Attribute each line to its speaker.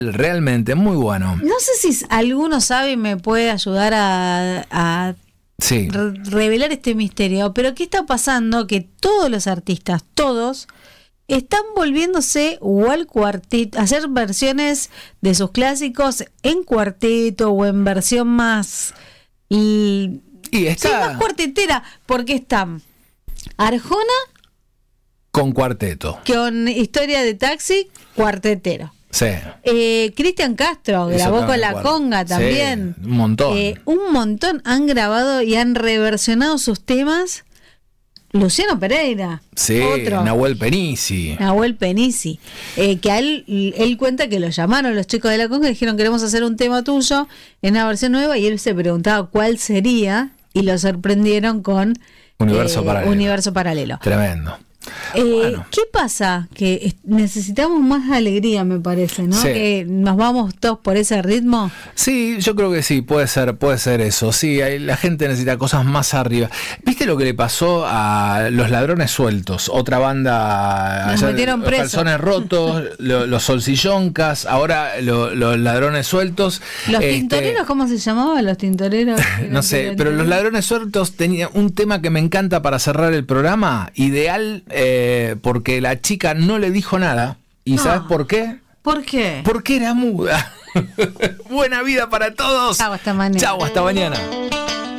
Speaker 1: Realmente, muy bueno.
Speaker 2: No sé si alguno sabe y me puede ayudar a
Speaker 1: Sí.
Speaker 2: revelar este misterio, pero ¿qué está pasando? Que todos los artistas, todos, están volviéndose o al cuarteto, a hacer versiones de sus clásicos en cuarteto o en versión más...
Speaker 1: Y está
Speaker 2: sí, más cuartetera, porque están Arjona
Speaker 1: con cuarteto.
Speaker 2: con Historia de Taxi, cuartetero.
Speaker 1: Sí.
Speaker 2: Cristian Castro
Speaker 1: Eso
Speaker 2: grabó con
Speaker 1: también
Speaker 2: La
Speaker 1: cuarto.
Speaker 2: Conga también.
Speaker 1: Sí, un montón.
Speaker 2: Un montón han grabado y han reversionado sus temas. Luciano Pereira,
Speaker 1: Sí,
Speaker 2: otro.
Speaker 1: Nahuel Penisi.
Speaker 2: Nahuel Penisi, que a él cuenta que lo llamaron los chicos de La Conga y dijeron queremos hacer un tema tuyo en una versión nueva, y él se preguntaba cuál sería y lo sorprendieron con Universo Paralelo.
Speaker 1: Tremendo. Bueno.
Speaker 2: ¿Qué pasa? Que necesitamos más alegría, me parece, ¿no?
Speaker 1: Sí.
Speaker 2: Que nos vamos todos por ese ritmo.
Speaker 1: Sí, yo creo que sí, puede ser eso. Sí, la gente necesita cosas más arriba. ¿Viste lo que le pasó a Los Ladrones Sueltos? Otra banda,
Speaker 2: Nos metieron
Speaker 1: Los
Speaker 2: presos.
Speaker 1: Calzones Rotos, los Solsilloncas, ahora los Ladrones Sueltos.
Speaker 2: ¿Los tintoreros cómo se llamaban? Los tintoreros.
Speaker 1: No sé, pero Los Ladrones Sueltos tenía un tema que me encanta para cerrar el programa, ideal, porque la chica no le dijo nada. ¿Y sabes por qué?
Speaker 2: ¿Por qué?
Speaker 1: Porque era muda. Buena vida para todos.
Speaker 2: Chau, hasta mañana.
Speaker 1: Chau, hasta mañana.